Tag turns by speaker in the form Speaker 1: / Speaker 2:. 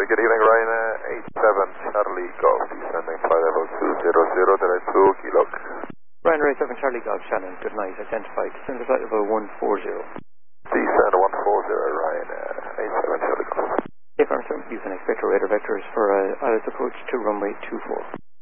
Speaker 1: good evening, Ryan. 87 Charlie Golf, descending flight level 200, direct to Kilo.
Speaker 2: Ryanair 87 Charlie Golf, Shannon, good night. Identified, descending flight level 140.
Speaker 1: Descend 140, Ryan. 87 Charlie Golf.
Speaker 2: Hey, firm, sir. You can expect our radar vectors for ILS approach to runway 24.